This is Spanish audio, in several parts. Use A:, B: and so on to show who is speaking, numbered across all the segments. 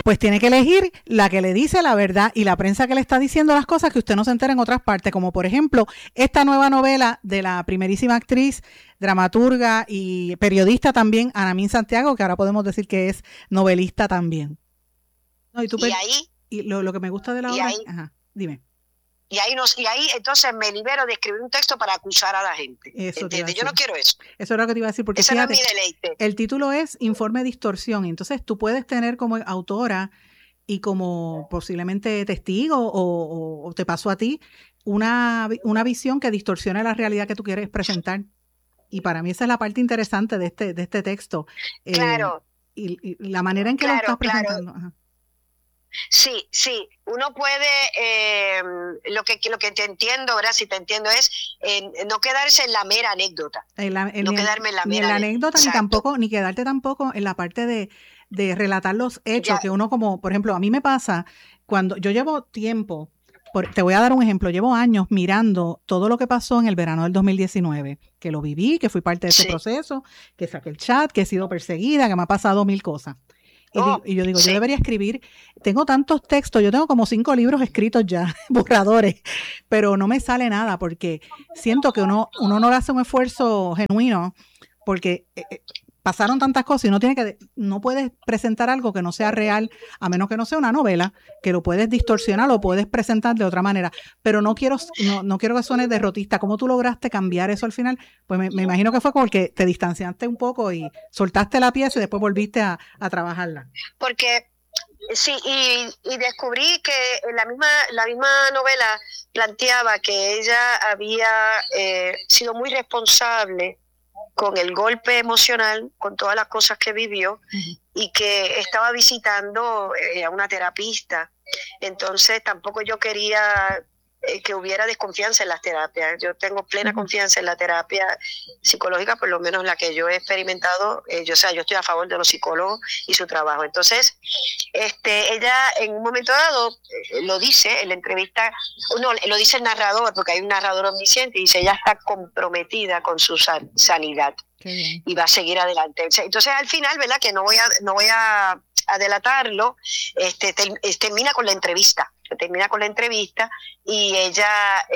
A: pues tiene que elegir la que le dice la verdad y la prensa que le está diciendo las cosas que usted no se entera en otras partes, como por ejemplo esta nueva novela de la primerísima actriz, dramaturga y periodista también, Anamín Santiago, que ahora podemos decir que es novelista también. No, y lo que me gusta de la obra, ajá, dime.
B: Y ahí entonces me libero de escribir un texto para acusar a la gente. ¿Entiendes? Yo no quiero eso.
A: Eso es lo que te iba a decir, porque
B: ese
A: fíjate,
B: no es mi deleite.
A: El título es Informe de Distorsión, entonces tú puedes tener como autora y como posiblemente testigo o te pasó a ti una visión que distorsiona la realidad que tú quieres presentar. Y para mí esa es la parte interesante de este texto.
B: Claro.
A: Y la manera en que lo estás presentando. Ajá.
B: Sí, uno puede, lo que te entiendo, ¿verdad? Si te entiendo es no quedarse en la mera anécdota. No quedarme en la mera
A: anécdota, ni quedarte tampoco en la parte de relatar los hechos, que uno como, por ejemplo, a mí me pasa, cuando yo llevo tiempo, te voy a dar un ejemplo, llevo años mirando todo lo que pasó en el verano del 2019, que lo viví, que fui parte de ese proceso, que saqué el chat, que he sido perseguida, que me ha pasado 1000 cosas. Y yo digo, yo debería escribir, tengo tantos textos, yo tengo como 5 libros escritos ya, borradores, pero no me sale nada porque siento que uno no hace un esfuerzo genuino porque pasaron tantas cosas y no puedes presentar algo que no sea real, a menos que no sea una novela, que lo puedes distorsionar, lo puedes presentar de otra manera, pero no quiero que suene derrotista. ¿Cómo tú lograste cambiar eso al final? Pues me imagino que fue porque te distanciaste un poco y soltaste la pieza y después volviste a trabajarla.
B: Porque sí, y descubrí que la misma novela planteaba que ella había sido muy responsable con el golpe emocional, con todas las cosas que vivió, y que estaba visitando a una terapista. Entonces tampoco yo quería que hubiera desconfianza en las terapias. Yo tengo plena confianza en la terapia psicológica, por lo menos la que yo he experimentado. Yo estoy a favor de los psicólogos y su trabajo. Entonces, ella en un momento dado lo dice en la entrevista, lo dice el narrador, porque hay un narrador omnisciente, y dice, ella está comprometida con su sanidad y va a seguir adelante. Entonces, al final, ¿verdad? Que no voy a delatarlo, termina con la entrevista. Y ella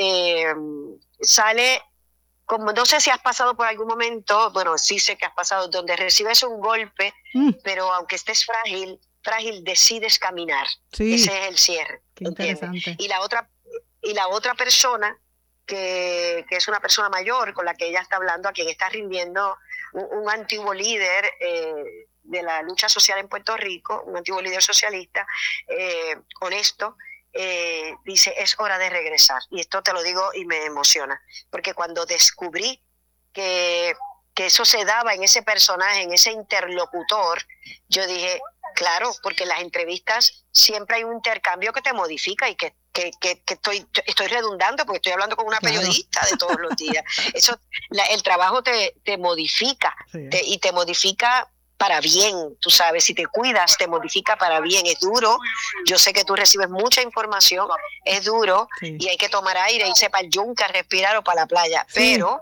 B: sale, como no sé si has pasado por algún momento, bueno, sí sé que has pasado, donde recibes un golpe, pero aunque estés frágil, decides caminar. Sí. Ese es el cierre.
A: Qué interesante.
B: Y la otra persona, que es una persona mayor con la que ella está hablando, a quien está rindiendo un antiguo líder de la lucha social en Puerto Rico, un antiguo líder socialista, honesto, dice, es hora de regresar. Y esto te lo digo y me emociona, porque cuando descubrí que eso se daba en ese personaje, en ese interlocutor, yo dije, claro, porque en las entrevistas siempre hay un intercambio que te modifica y que estoy redundando porque estoy hablando con una periodista de todos los días. Eso, el trabajo te modifica, y te modifica para bien, tú sabes, si te cuidas te modifica para bien. Es duro, yo sé que tú recibes mucha información, es duro, y hay que tomar aire, irse para el yunque, respirar o para la playa, pero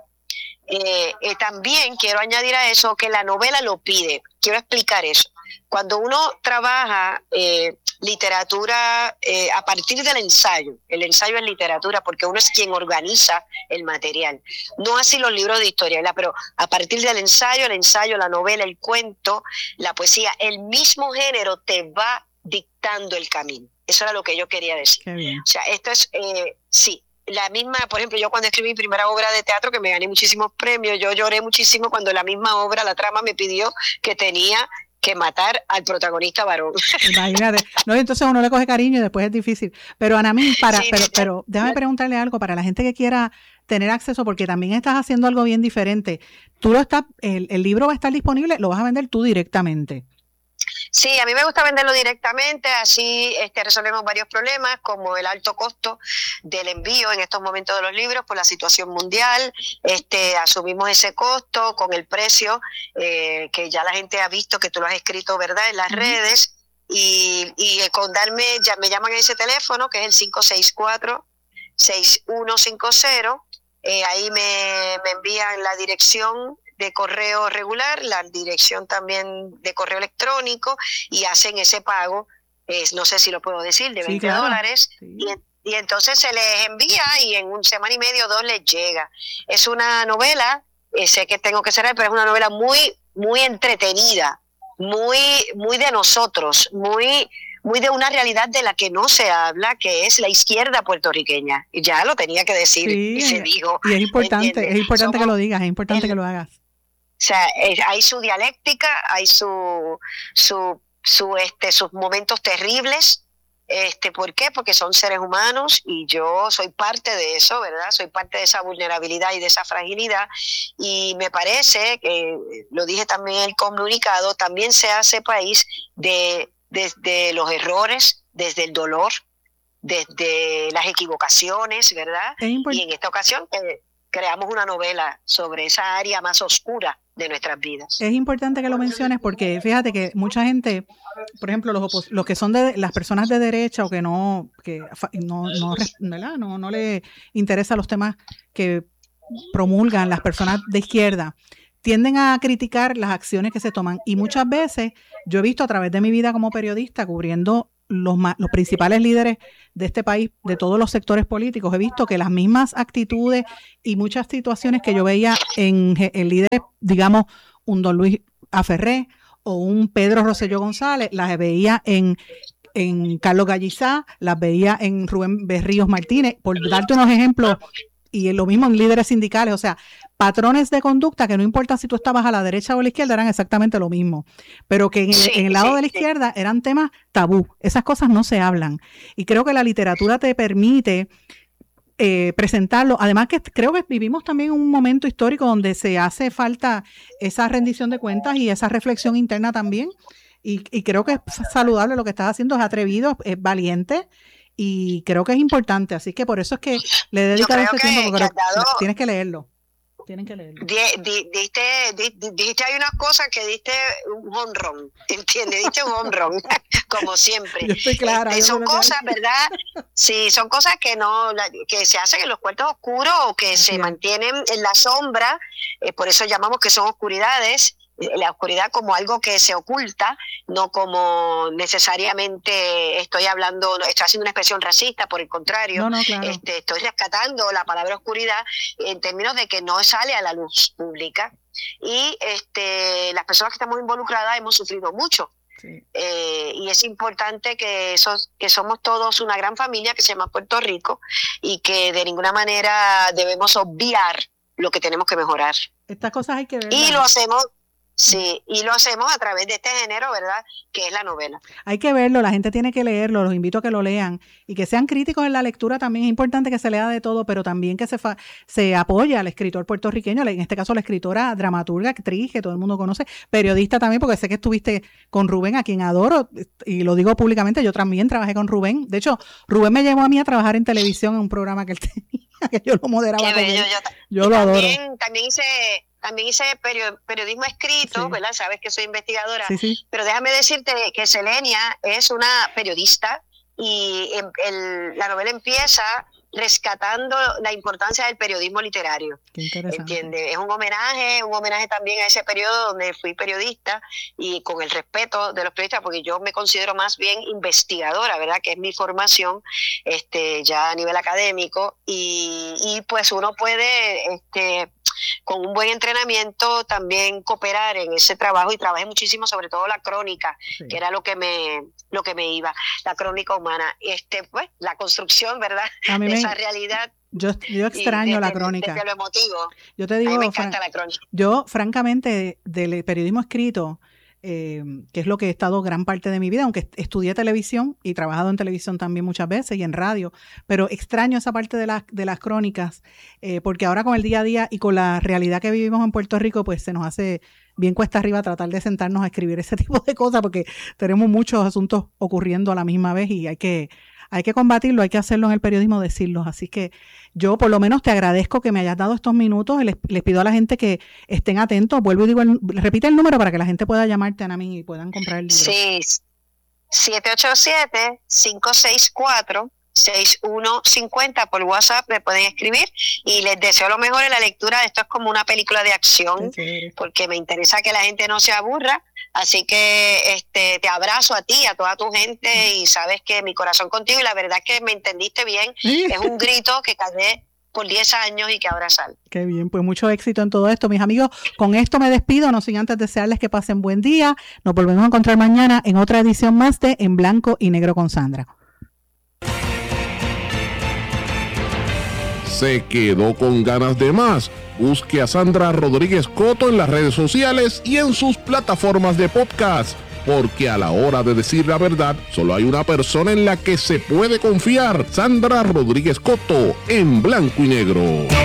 B: también quiero añadir a eso que la novela lo pide. Quiero explicar eso. Cuando uno trabaja literatura a partir del ensayo, el ensayo es literatura porque uno es quien organiza el material, no así los libros de historia, ¿verdad? Pero a partir del ensayo, la novela, el cuento, la poesía, el mismo género te va dictando el camino. Eso era lo que yo quería decir.
A: Qué bien.
B: O sea, esto es, sí, la misma, por ejemplo, yo cuando escribí mi primera obra de teatro, que me gané muchísimos premios, yo lloré muchísimo cuando la misma obra, la trama me pidió que tenía que matar al protagonista varón.
A: Imagínate. No, entonces uno le coge cariño y después es difícil. Pero Anamín, pero déjame preguntarle algo para la gente que quiera tener acceso, porque también estás haciendo algo bien diferente. El libro va a estar disponible, lo vas a vender tú directamente.
B: Sí, a mí me gusta venderlo directamente, así resolvemos varios problemas, como el alto costo del envío en estos momentos de los libros por la situación mundial. Asumimos ese costo con el precio que ya la gente ha visto, que tú lo has escrito, ¿verdad?, en las redes, y ya me llaman a ese teléfono, que es el 564-6150, ahí me envían la dirección de correo regular, la dirección también de correo electrónico, y hacen ese pago no sé si lo puedo decir, de 20
A: claro.
B: dólares,
A: Sí.
B: y entonces se les envía y en una semana y media o 2 les llega. Es una novela, sé que tengo que cerrar, pero es una novela muy, muy entretenida, muy de nosotros, muy de una realidad de la que no se habla, que es la izquierda puertorriqueña. Y ya lo tenía que decir,
A: Sí,
B: y se dijo.
A: y es importante
B: ¿Entiendes?
A: que lo digas, es importante que lo hagas.
B: O sea, hay su dialéctica, hay sus momentos terribles. ¿Por qué? Porque son seres humanos y yo soy parte de eso, ¿verdad? Soy parte de esa vulnerabilidad y de esa fragilidad, y me parece que, lo dije también en el comunicado, también se hace país desde los errores, desde el dolor, desde las equivocaciones, ¿verdad? Y en esta ocasión creamos una novela sobre esa área más oscura de nuestras vidas.
A: Es importante que lo menciones porque fíjate que mucha gente, por ejemplo, los que son de las personas de derecha o que no le interesan los temas que promulgan las personas de izquierda, tienden a criticar las acciones que se toman, y muchas veces yo he visto a través de mi vida como periodista cubriendo los principales líderes de este país, de todos los sectores políticos, he visto que las mismas actitudes y muchas situaciones que yo veía en líderes, digamos, un don Luis Aferré o un Pedro Rosselló González, las veía en Carlos Gallizá, las veía en Rubén Berríos Martínez, por darte unos ejemplos, y lo mismo en líderes sindicales. O sea, patrones de conducta que no importa si tú estabas a la derecha o a la izquierda, eran exactamente lo mismo, pero que en el lado de la izquierda eran temas tabú, esas cosas no se hablan, y creo que la literatura te permite presentarlo. Además que creo que vivimos también un momento histórico donde se hace falta esa rendición de cuentas y esa reflexión interna también, y creo que es saludable lo que estás haciendo, es atrevido, es valiente, y creo que es importante, así que por eso es que le he dedicado este tiempo, porque tienes que leerlo. Tienen que leerlo.
B: Dijiste hay unas cosas que diste un home run, ¿entiendes? Diste un home run, como siempre.
A: Yo estoy clara.
B: Son cosas, ¿verdad? Sí, son cosas que se hacen en los cuartos oscuros o que se mantienen en la sombra, por eso llamamos que son oscuridades. La oscuridad como algo que se oculta, no como necesariamente estoy haciendo una expresión racista, por el contrario,
A: no, claro.
B: Estoy rescatando la palabra oscuridad en términos de que no sale a la luz pública, y las personas que estamos involucradas hemos sufrido mucho. Sí. Y es importante que somos todos una gran familia que se llama Puerto Rico, y que de ninguna manera debemos obviar lo que tenemos que mejorar.
A: Estas cosas hay que ver.
B: Y lo hacemos. Sí, y lo hacemos a través de este género, ¿verdad?, que es la novela.
A: Hay que verlo, la gente tiene que leerlo, los invito a que lo lean y que sean críticos en la lectura también. Es importante que se lea de todo, pero también que se apoye al escritor puertorriqueño, en este caso la escritora, dramaturga, actriz, que todo el mundo conoce, periodista también, porque sé que estuviste con Rubén, a quien adoro, y lo digo públicamente, yo también trabajé con Rubén. De hecho, Rubén me llevó a mí a trabajar en televisión en un programa que él tenía, que yo lo moderaba con él. Yo lo adoro.
B: También hice periodismo escrito, sí, ¿verdad? Sabes que soy investigadora,
A: sí.
B: Pero déjame decirte que Selenia es una periodista, y la novela empieza rescatando la importancia del periodismo literario.
A: Qué interesante.
B: ¿Entiendes? Es un homenaje también a ese periodo donde fui periodista, y con el respeto de los periodistas, porque yo me considero más bien investigadora, ¿verdad? Que es mi formación ya a nivel académico, y pues uno puede con un buen entrenamiento también cooperar en ese trabajo, y trabajé muchísimo sobre todo la crónica, sí, que era lo que me iba, la crónica humana, pues la construcción, ¿verdad?, de esa realidad.
A: Yo extraño la crónica.
B: Desde lo emotivo.
A: Yo te digo,
B: a mí me encanta la crónica.
A: Yo francamente del periodismo escrito, que es lo que he estado gran parte de mi vida, aunque estudié televisión y he trabajado en televisión también muchas veces y en radio, pero extraño esa parte de las crónicas, porque ahora con el día a día y con la realidad que vivimos en Puerto Rico, pues se nos hace bien cuesta arriba tratar de sentarnos a escribir ese tipo de cosas, porque tenemos muchos asuntos ocurriendo a la misma vez y hay que combatirlo, hay que hacerlo en el periodismo, decirlos. Así que yo por lo menos te agradezco que me hayas dado estos minutos, les pido a la gente que estén atentos, vuelvo y digo, repite el número para que la gente pueda llamarte, Anamí, y puedan comprar el libro.
B: Sí, 787-564 6150 por WhatsApp, me pueden escribir y les deseo lo mejor en la lectura. Esto es como una película de acción, porque me interesa que la gente no se aburra. Así que te abrazo a ti, a toda tu gente, y sabes que mi corazón contigo, y la verdad es que me entendiste bien. Es un grito que callé por 10 años y que ahora sale.
A: Qué bien, pues mucho éxito en todo esto, mis amigos. Con esto me despido, no sin antes desearles que pasen buen día. Nos volvemos a encontrar mañana en otra edición más de En Blanco y Negro con Sandra.
C: ¿Se quedó con ganas de más? Busque a Sandra Rodríguez Coto en las redes sociales y en sus plataformas de podcast, porque a la hora de decir la verdad, solo hay una persona en la que se puede confiar: Sandra Rodríguez Coto, en Blanco y Negro.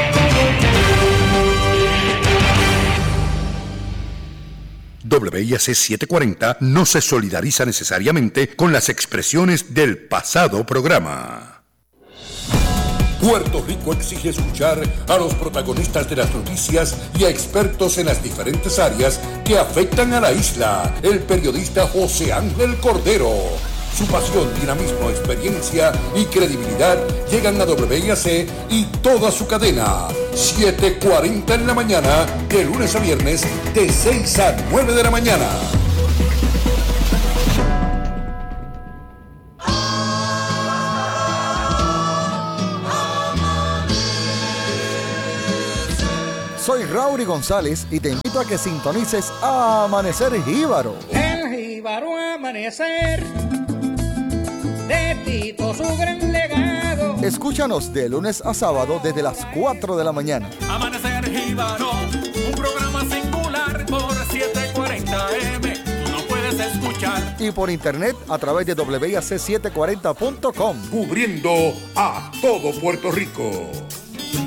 D: WIAC 740 no se solidariza necesariamente con las expresiones del pasado programa. Puerto Rico exige escuchar a los protagonistas de las noticias y a expertos en las diferentes áreas que afectan a la isla. El periodista José Ángel Cordero. Su pasión, dinamismo, experiencia y credibilidad llegan a WIAC y toda su cadena. 7:40 en la mañana, de lunes a viernes, de 6 a 9 de la mañana.
E: Soy Raúl González y te invito a que sintonices a Amanecer Jíbaro.
F: El jíbaro amanecer, de Tito su gran legado.
E: Escúchanos de lunes a sábado desde las 4 de la mañana.
G: Amanecer Jíbaro, un programa singular por 740M. Tú no puedes escuchar.
E: Y por internet a través de WIAC740.com.
D: Cubriendo a todo Puerto Rico.